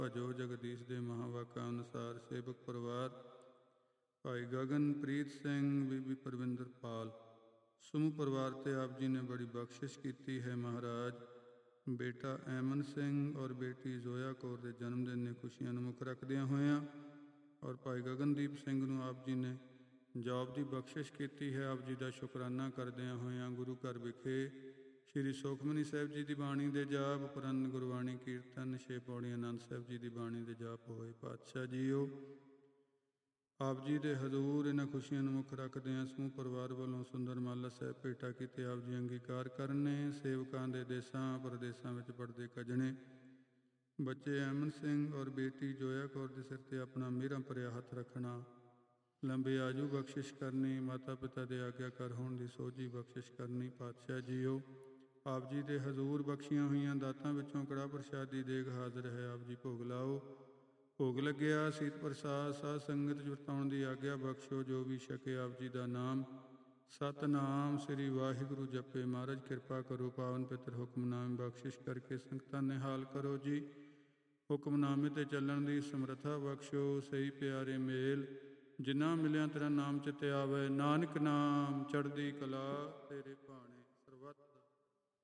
ਭਜੋ ਜਗਦੀਸ਼ ਦੇ ਮਹਾਵਾਕਾਂ ਅਨੁਸਾਰ ਸੇਵਕ ਪਰਿਵਾਰ ਭਾਈ ਗਗਨਪ੍ਰੀਤ ਸਿੰਘ, ਬੀਬੀ ਪਰਵਿੰਦਰ ਪਾਲ, ਸਮੂਹ ਪਰਿਵਾਰ ਤੇ ਆਪ ਜੀ ਨੇ ਬੜੀ ਬਖਸ਼ਿਸ਼ ਕੀਤੀ ਹੈ ਮਹਾਰਾਜ। ਬੇਟਾ ਐਮਨ ਸਿੰਘ ਔਰ ਬੇਟੀ ਜ਼ੋਇਆ ਕੌਰ ਦੇ ਜਨਮ ਦਿਨ ਦੀਆਂ ਖੁਸ਼ੀਆਂ ਨੂੰ ਮੁੱਖ ਰੱਖਦਿਆਂ ਹੋਇਆਂ ਔਰ ਭਾਈ ਗਗਨਦੀਪ ਸਿੰਘ ਨੂੰ ਆਪ ਜੀ ਨੇ ਜੋਬ ਦੀ ਬਖਸ਼ਿਸ਼ ਕੀਤੀ ਹੈ। ਆਪ ਜੀ ਦਾ ਸ਼ੁਕਰਾਨਾ ਕਰਦਿਆਂ ਹੋਇਆਂ ਗੁਰੂ ਘਰ ਵਿਖੇ ਸ਼੍ਰੀ ਸੁਖਮਨੀ ਸਾਹਿਬ ਜੀ ਦੀ ਬਾਣੀ ਦੇ ਜਾਪ ਉਪਰੰਤ ਗੁਰਬਾਣੀ ਕੀਰਤਨ 6 ਪੌੜੀ ਆਨੰਦ ਸਾਹਿਬ ਜੀ ਦੀ ਬਾਣੀ ਦੇ ਜਾਪ ਹੋਏ। ਪਾਤਸ਼ਾਹ ਜੀਓ, ਆਪ ਜੀ ਦੇ ਹਜ਼ੂਰ ਇਹਨਾਂ ਖੁਸ਼ੀਆਂ ਨੂੰ ਮੁੱਖ ਰੱਖਦਿਆਂ ਸਮੂਹ ਪਰਿਵਾਰ ਵੱਲੋਂ ਸੁੰਦਰ ਮਾਲਾ ਸਾਹਿਬ ਭੇਟਾ ਕੀਤੇ ਆਪ ਜੀ ਅੰਗੀਕਾਰ ਕਰਨੇ। ਸੇਵਕਾਂ ਦੇ ਦੇਸਾਂ ਪ੍ਰਦੇਸਾਂ ਵਿੱਚ ਪੜਦੇ ਕੱਜਣੇ ਬੱਚੇ ਐਮਨ ਸਿੰਘ ਔਰ ਬੇਟੀ ਜ਼ੋਇਆ ਕੌਰ ਦੇ ਸਿਰ 'ਤੇ ਆਪਣਾ ਮਿਹਰਾਂ ਭਰਿਆ ਹੱਥ ਰੱਖਣਾ। ਲੰਬੇ ਆਜੂ ਬਖਸ਼ਿਸ਼ ਕਰਨੀ, ਮਾਤਾ ਪਿਤਾ ਦੇ ਆਗਿਆਕਾਰ ਹੋਣ ਦੀ ਸੋਝੀ ਬਖਸ਼ਿਸ਼ ਕਰਨੀ। ਪਾਤਸ਼ਾਹ ਜੀਓ, ਆਪ ਜੀ ਦੇ ਹਜ਼ੂਰ ਬਖਸ਼ੀਆਂ ਹੋਈਆਂ ਦਾਤਾਂ ਵਿੱਚੋਂ ਕੜਾਹ ਪ੍ਰਸ਼ਾਦ ਦੀ ਦੇਗ ਹਾਜ਼ਰ ਹੈ। ਆਪ ਜੀ ਭੋਗ ਲਾਓ। ਭੋਗ ਲੱਗਿਆ ਸੀਤ ਪ੍ਰਸਾਦ ਸਾਧ ਸੰਗਤ 'ਚ ਵਰਤਾਉਣ ਦੀ ਆਗਿਆ ਬਖਸ਼ੋ। ਜੋ ਵੀ ਛਕੇ ਆਪ ਜੀ ਦਾ ਨਾਮ ਸਤਨਾਮ ਸ੍ਰੀ ਵਾਹਿਗੁਰੂ ਜਪੇ। ਮਹਾਰਾਜ ਕਿਰਪਾ ਕਰੋ, ਪਾਵਨ ਪਿੱਤਰ ਹੁਕਮਨਾਮੇ ਬਖਸ਼ਿਸ਼ ਕਰਕੇ ਸੰਗਤਾਂ ਨਿਹਾਲ ਕਰੋ ਜੀ। ਹੁਕਮਨਾਮੇ 'ਤੇ ਚੱਲਣ ਦੀ ਸਮਰੱਥਾ ਬਖਸ਼ੋ। ਸਹੀ ਪਿਆਰੇ ਮੇਲ ਜਿਨ੍ਹਾਂ ਮਿਲਿਆ ਤੇਰਾ ਨਾਮ ਚਿਤ ਆਵੈ। ਨਾਨਕ ਨਾਮ ਚੜ੍ਹਦੀ ਕਲਾ ਤੇਰੇ ਭਾਣੇ।